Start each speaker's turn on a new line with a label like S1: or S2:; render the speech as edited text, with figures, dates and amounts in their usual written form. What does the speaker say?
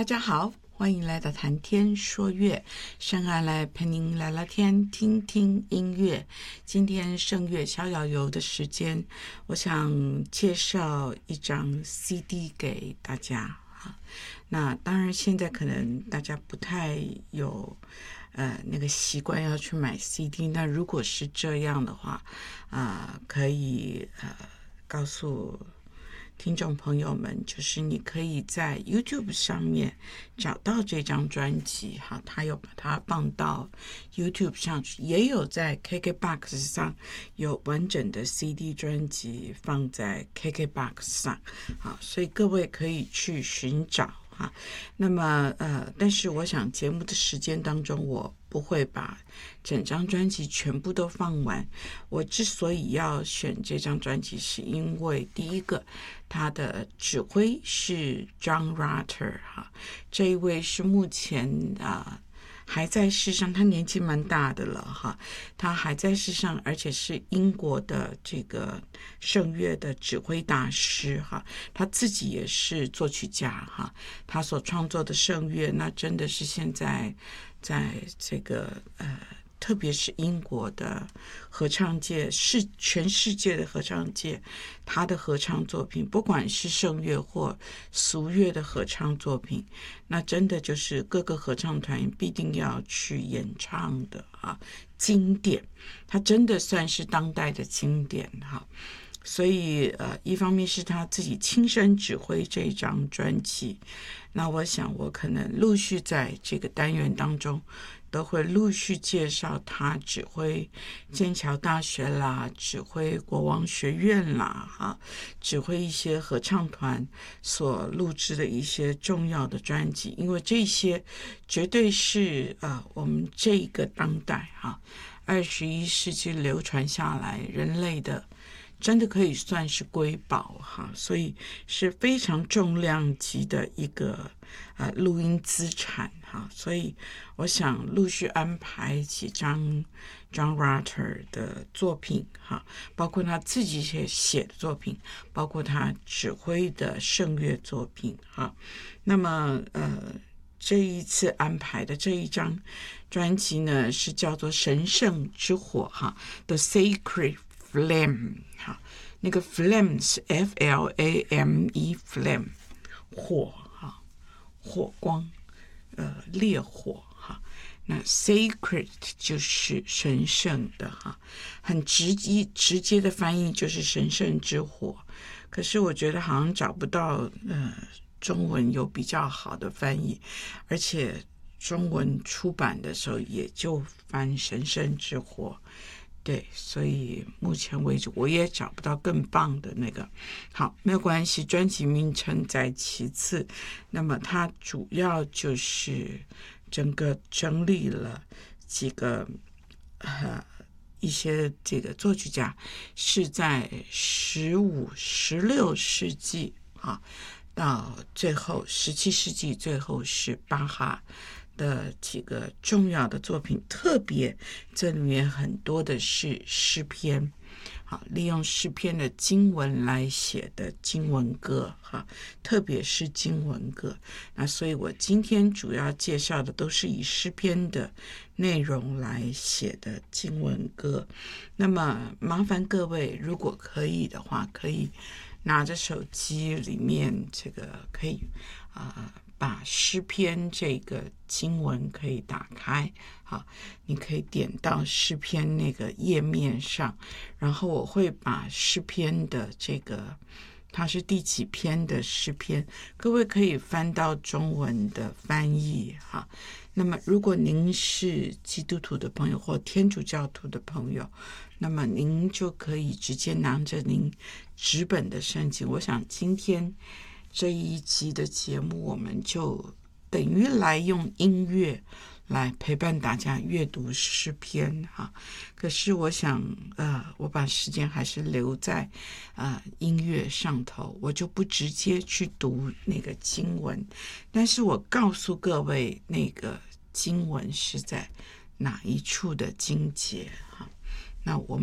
S1: 大家好，欢迎来到谈天说乐，圣安来陪您聊聊天，听听音乐。今天圣乐逍遥游的时间，我想介绍一张 CD 给大家。那当然现在可能大家不太有那个习惯要去买 CD， 那如果是这样的话可以告诉听众朋友们，就是你可以在 YouTube 上面找到这张专辑，好，他有把它放到 YouTube 上去，也有在 KKBOX 上有完整的 CD 专辑放在 KKBOX 上，好，所以各位可以去寻找哈。那么但是我想节目的时间当中，我不会把整张专辑全部都放完。我之所以要选这张专辑，是因为第一个，他的指挥是 John Rutter 哈，这一位是目前还在世上，他年纪蛮大的了哈，他还在世上，而且是英国的这个圣乐的指挥大师哈，他自己也是作曲家哈，他所创作的圣乐那真的是现在在这个特别是英国的合唱界，是全世界的合唱界，他的合唱作品，不管是圣乐或俗乐的合唱作品，那真的就是各个合唱团必定要去演唱的经典，他真的算是当代的经典哈。所以一方面是他自己亲身指挥这一张专辑，那我想我可能陆续在这个单元当中都会陆续介绍他指挥剑桥大学啦，指挥国王学院啦指挥一些合唱团所录制的一些重要的专辑，因为这些绝对是我们这个当代21世纪流传下来人类的真的可以算是瑰宝所以是非常重量级的一个录音资产所以我想陆续安排几张 John Rutter 的作品包括他自己写的作品，包括他指挥的圣乐作品那么这一次安排的这一张专辑呢，是叫做神圣之火The Sacred Flame 那个 flame 是 F-L-A-M-E flame 火火光烈火那 sacred 就是神圣的很直接的翻译就是神圣之火，可是我觉得好像找不到中文有比较好的翻译，而且中文出版的时候也就翻神圣之火，对，所以目前为止我也找不到更棒的那个。好，没有关系，专辑名称在其次，那么它主要就是整个整理了几个一些这个作曲家是在15、16世纪到最后17世纪最后是巴哈的几个重要的作品，特别这里面很多的是诗篇利用诗篇的经文来写的经文歌特别是经文歌，那所以我今天主要介绍的都是以诗篇的内容来写的经文歌。那么麻烦各位如果可以的话，可以拿着手机里面这个可以把诗篇这个经文可以打开你可以点到诗篇那个页面上，然后我会把诗篇的这个它是第几篇的诗篇，各位可以翻到中文的翻译那么如果您是基督徒的朋友或天主教徒的朋友，那么您就可以直接拿着您纸本的圣经。我想今天这一集的节目我们就等于来用音乐来陪伴大家阅读诗篇可是我想我把时间还是留在音乐上头，我就不直接去读那个经文，但是我告诉各位那个经文是在哪一处的经节那我们